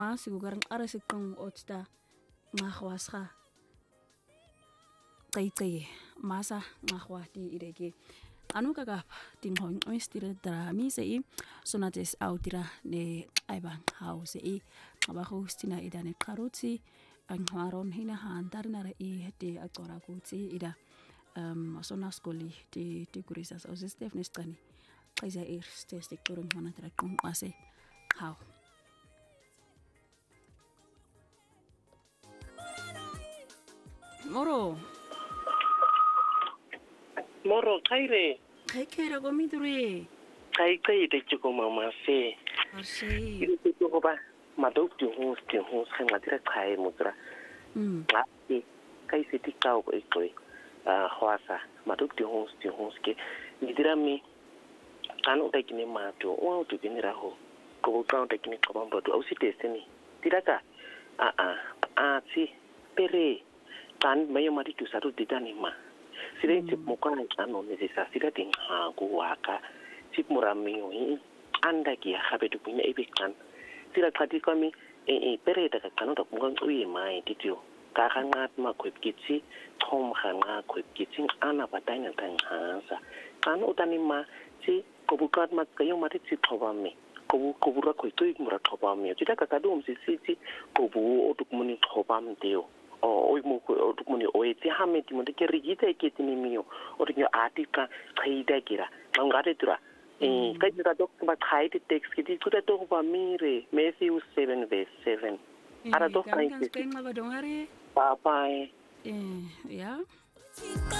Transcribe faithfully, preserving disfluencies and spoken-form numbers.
sigugarang arasiqong otsta ngahwasha qayqay masa ngahwati ireke anu kakap tinghong oistira drami sei sonates autira ne aibang house e abaho stina ida ne karuti ang haron hina hantar nara i de akora kuti ida um sona skoli de de kurisas o stef nestani kaiza er stestik turun hona tra kong ase how moro Moro kaire. kai kera go midure Kai kai de chuko mama se. arse Iru tu ko ba. Madok tu hos tu hos kan ngatira kai mutra. mm Nga ti kai se ti kau ko ikoi. Ah hwasa. Madok tu hos tu hos ke. Nidira mi kan uta kini ma tu o tu kini raho. Ko ka uta kini ko bamba tu au si testeni. Tiraka. Ah ah ah si pere. Kan mayo mari tu saru ditani ma. Sila mm. sip muka ano nisa sila ting hagu waka sip murami oi anda kia habe tu punya ibikan sila kati kami eh eh pere da kanu da kungang ui mai titio kakangat ma kwep kitsi tom khanga kwep kitsi ana patay nan tang hasa kanu utani ma si kobukat ma kayo mati si thobami kobu kobura koi tu mura thobami tita kakadu um si si si kobu otuk muni thobam deo o oi mo ko tu moni oi ti ha me ti mo ke rigita ke ti ni mio o ri atika khaida kira ngare tura eh kai ta dok ba khai ti text ki ti ku ta to ba mire Matthew seven verse seven ara dok kai ti pa pa pa eh ya